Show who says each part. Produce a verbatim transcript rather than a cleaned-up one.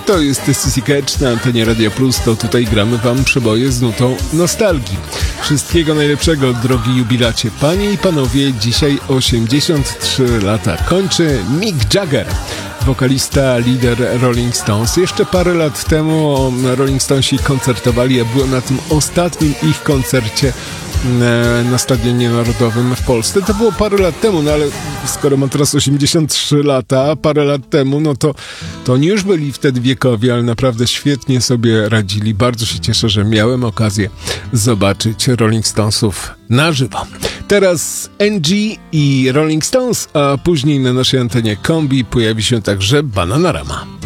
Speaker 1: To jest C C Catch na antenie Radio Plus, to tutaj gramy wam przeboje z nutą nostalgii. Wszystkiego najlepszego, drogi jubilacie. Panie i panowie, dzisiaj osiemdziesiąt trzy lata kończy Mick Jagger, wokalista, lider Rolling Stones. Jeszcze parę lat temu Rolling Stonesi koncertowali, ja byłem na tym ostatnim ich koncercie na Stadionie Narodowym w Polsce. To było parę lat temu, no ale skoro mam teraz osiemdziesiąt trzy lata, parę lat temu, no to, to oni już byli wtedy wiekowi, ale naprawdę świetnie sobie radzili. Bardzo się cieszę, że miałem okazję zobaczyć Rolling Stonesów na żywo. Teraz N G i Rolling Stones, a później na naszej antenie kombi pojawi się także Bananarama.